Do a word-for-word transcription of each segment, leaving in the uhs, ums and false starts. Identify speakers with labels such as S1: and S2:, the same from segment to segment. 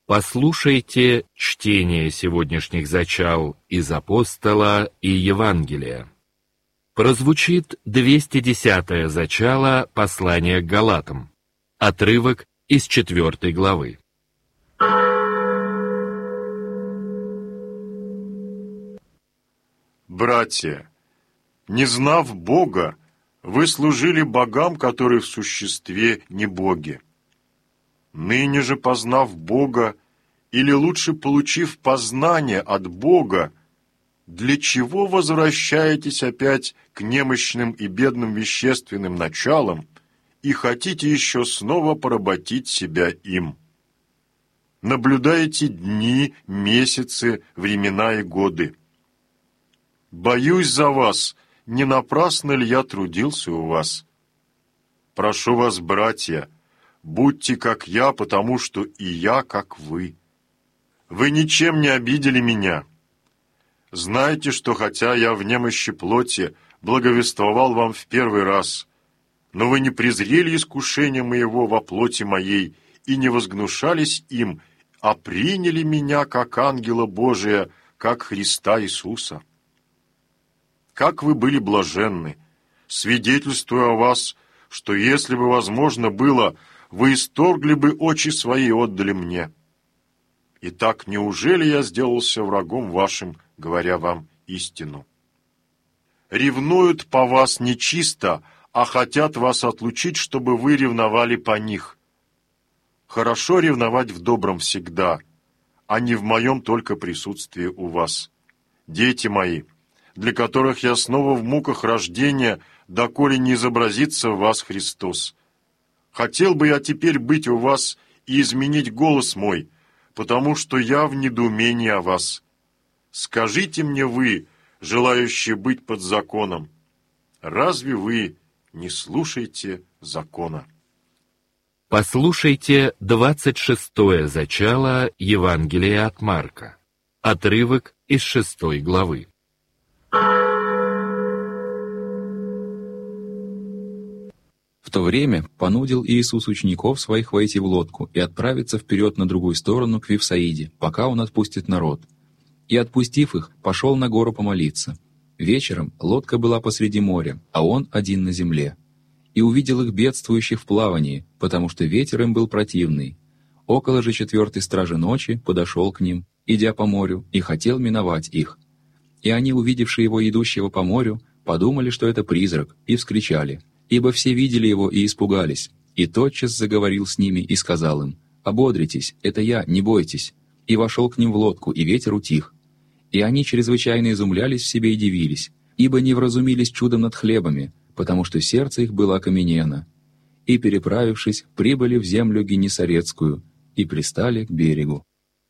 S1: Послушайте чтение сегодняшних зачал из Апостола и Евангелия. Прозвучит двести десятое зачало послания к Галатам, отрывок из четвёртой главы.
S2: Братья, не знав Бога, вы служили богам, которые в существе не боги. Ныне же, познав Бога, или лучше получив познание от Бога, для чего возвращаетесь опять к немощным и бедным вещественным началам и хотите еще снова поработить себя им? Наблюдаете дни, месяцы, времена и годы. Боюсь за вас, не напрасно ли я трудился у вас? Прошу вас, братья, будьте как я, потому что и я как вы. Вы ничем не обидели меня. Знайте, что хотя я в немощи плоти благовествовал вам в первый раз, но вы не презрели искушения моего во плоти моей и не возгнушались им, а приняли меня как ангела Божия, как Христа Иисуса. Как вы были блаженны, свидетельствуя о вас, что если бы возможно было, вы исторгли бы очи свои и отдали мне. Итак, неужели я сделался врагом вашим, говоря вам истину? Ревнуют по вас нечисто, а хотят вас отлучить, чтобы вы ревновали по них. Хорошо ревновать в добром всегда, а не в моем только присутствии у вас. Дети мои, для которых я снова в муках рождения, доколе не изобразится в вас Христос. Хотел бы я теперь быть у вас и изменить голос мой, потому что я в недоумении о вас. Скажите мне вы, желающие быть под законом, разве вы не слушаете закона?
S1: Послушайте двадцать шестое зачало Евангелия от Марка, отрывок из шестой главы.
S3: В то время понудил Иисус учеников своих войти в лодку и отправиться вперед на другую сторону к Вифсаиде, пока Он отпустит народ. И, отпустив их, пошел на гору помолиться. Вечером лодка была посреди моря, а Он один на земле. И увидел их бедствующих в плавании, потому что ветер им был противный. Около же четвертой стражи ночи подошел к ним, идя по морю, и хотел миновать их. И они, увидевшие его идущего по морю, подумали, что это призрак, и вскричали, ибо все видели его и испугались. И тотчас заговорил с ними и сказал им: «Ободритесь, это я, не бойтесь». И вошел к ним в лодку, и ветер утих. И они чрезвычайно изумлялись в себе и дивились, ибо не вразумились чудом над хлебами, потому что сердце их было окаменено. И, переправившись, прибыли в землю Генесарецкую и пристали к берегу.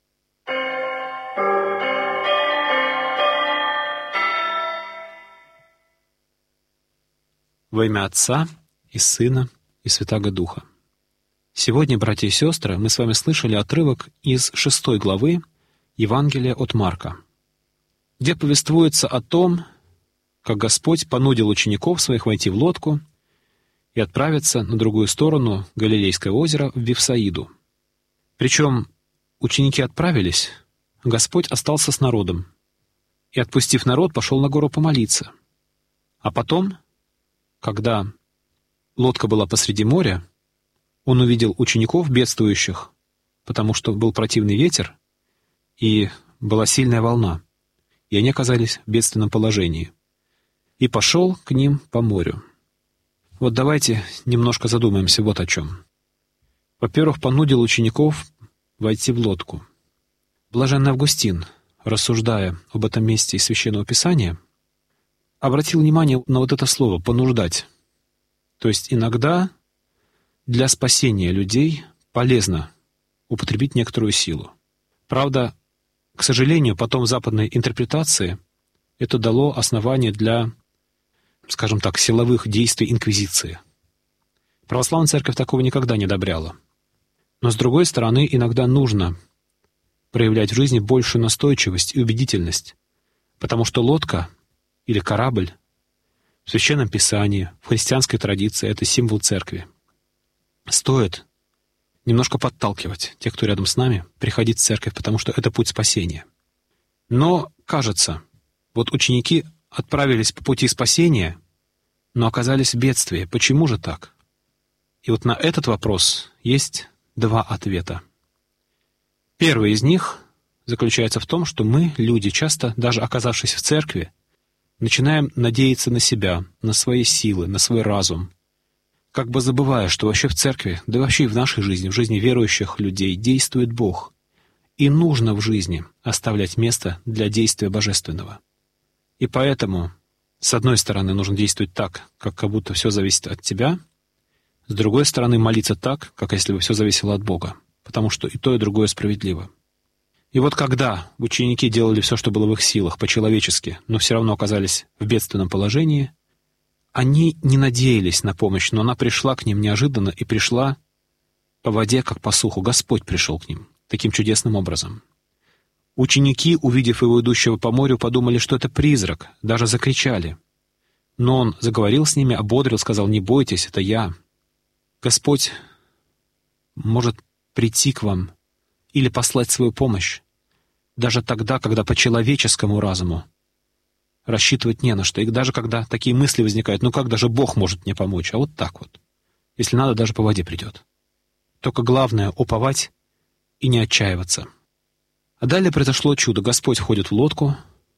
S4: Во имя Отца и Сына и Святаго Духа. Сегодня, братья и сестры, мы с вами слышали отрывок из шестой главы Евангелия от Марка, где повествуется о том, как Господь понудил учеников своих войти в лодку и отправиться на другую сторону Галилейского озера в Вифсаиду. Причем ученики отправились, Господь остался с народом и, отпустив народ, пошел на гору помолиться. А потом, когда лодка была посреди моря, Он увидел учеников бедствующих, потому что был противный ветер и была сильная волна, и они оказались в бедственном положении. И пошел к ним по морю. Вот давайте немножко задумаемся вот о чем. Во-первых, понудил учеников войти в лодку. Блаженный Августин, рассуждая об этом месте из Священного Писания, обратил внимание на вот это слово «понуждать». То есть иногда для спасения людей полезно употребить некоторую силу. Правда, к сожалению, потом в западной интерпретации это дало основание для, скажем так, силовых действий инквизиции. Православная церковь такого никогда не одобряла. Но, с другой стороны, иногда нужно проявлять в жизни большую настойчивость и убедительность, потому что лодка или корабль в Священном Писании, в христианской традиции — это символ церкви. Стоит немножко подталкивать тех, кто рядом с нами, приходить в церковь, потому что это путь спасения. Но, кажется, вот ученики отправились по пути спасения, но оказались в бедствии. Почему же так? И вот на этот вопрос есть два ответа. Первый из них заключается в том, что мы, люди, часто, даже оказавшись в церкви, начинаем надеяться на себя, на свои силы, на свой разум, как бы забывая, что вообще в церкви, да вообще и в нашей жизни, в жизни верующих людей действует Бог. И нужно в жизни оставлять место для действия Божественного. И поэтому, с одной стороны, нужно действовать так, как, как будто все зависит от тебя, с другой стороны, молиться так, как если бы все зависело от Бога, потому что и то, и другое справедливо. И вот когда ученики делали все, что было в их силах, по-человечески, но все равно оказались в бедственном положении, они не надеялись на помощь, но она пришла к ним неожиданно и пришла по воде, как по суху. Господь пришел к ним таким чудесным образом. Ученики, увидев его идущего по морю, подумали, что это призрак, даже закричали. Но он заговорил с ними, ободрил, сказал: «Не бойтесь, это я». Господь может прийти к вам или послать свою помощь даже тогда, когда по человеческому разуму рассчитывать не на что. И даже когда такие мысли возникают: ну как даже Бог может мне помочь? А вот так вот. Если надо, даже по воде придет. Только главное — уповать и не отчаиваться. А далее произошло чудо. Господь входит в лодку,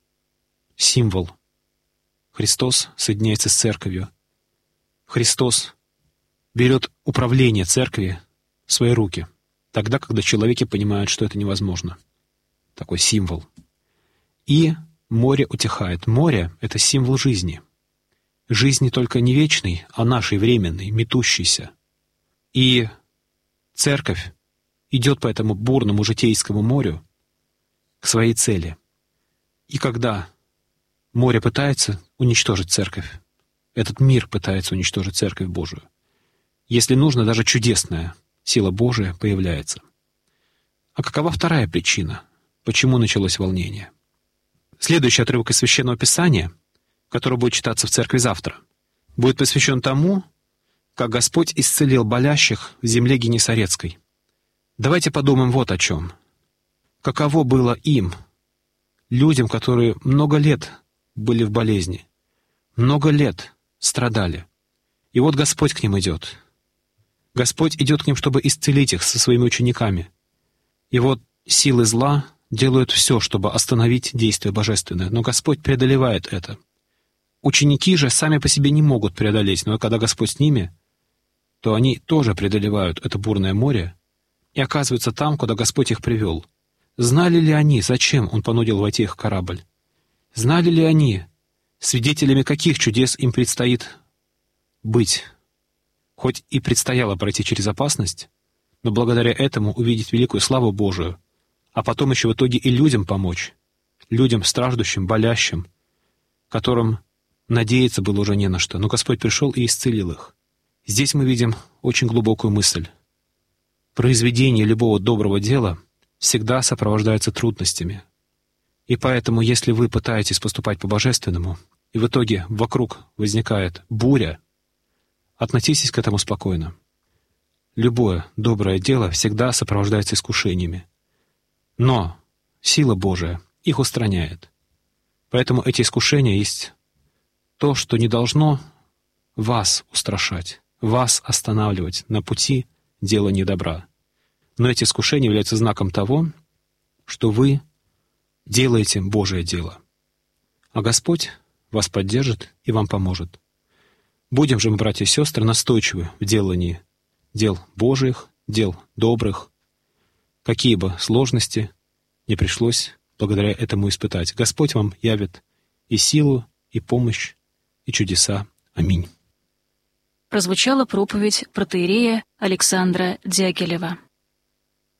S4: символ. Христос соединяется с церковью. Христос берет управление церкви в свои руки, тогда, когда человеки понимают, что это невозможно. Такой символ. И море утихает. Море — это символ жизни. Жизни только не вечной, а нашей временной, метущейся. И церковь идет по этому бурному житейскому морю к своей цели. И когда море пытается уничтожить церковь, этот мир пытается уничтожить церковь Божию, если нужно, даже чудесная сила Божия появляется. А какова вторая причина, почему началось волнение? Следующий отрывок из Священного Писания, который будет читаться в церкви завтра, будет посвящен тому, как Господь исцелил болящих в земле Генесарецкой. Давайте подумаем вот о чем. Каково было им, людям, которые много лет были в болезни, много лет страдали. И вот Господь к ним идет. Господь идет к ним, чтобы исцелить их со своими учениками. И вот силы зла делают все, чтобы остановить действие божественное, но Господь преодолевает это. Ученики же сами по себе не могут преодолеть, но когда Господь с ними, то они тоже преодолевают это бурное море и оказываются там, куда Господь их привел. Знали ли они, зачем Он понудил войти их в корабль? Знали ли они, свидетелями каких чудес им предстоит быть? Хоть и предстояло пройти через опасность, но благодаря этому увидеть великую славу Божию, а потом еще в итоге и людям помочь, людям страждущим, болящим, которым надеяться было уже не на что. Но Господь пришел и исцелил их. Здесь мы видим очень глубокую мысль. Произведение любого доброго дела всегда сопровождается трудностями. И поэтому, если вы пытаетесь поступать по-божественному, и в итоге вокруг возникает буря, относитесь к этому спокойно. Любое доброе дело всегда сопровождается искушениями. Но сила Божия их устраняет. Поэтому эти искушения есть то, что не должно вас устрашать, вас останавливать на пути делания добра. Но эти искушения являются знаком того, что вы делаете Божие дело. А Господь вас поддержит и вам поможет. Будем же мы, братья и сестры, настойчивы в делании дел Божьих, дел добрых, какие бы сложности не пришлось благодаря этому испытать. Господь вам явит и силу, и помощь, и чудеса. Аминь.
S5: Прозвучала проповедь протоиерея Александра Дягилева.